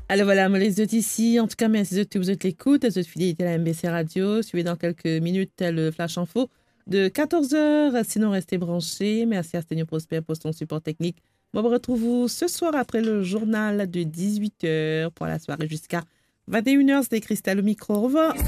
Alors voilà, moi les autres ici, en tout cas, merci de vous êtes l'écoute, de fidélité à la MBC Radio. Suivez dans quelques minutes le Flash Info de 14 heures. Sinon, restez branchés. Merci à Sténio Prosper pour son support technique. Moi, je vous retrouve ce soir après le journal de 18 heures pour la soirée jusqu'à 21 heures. C'était Christelle au micro. Au revoir.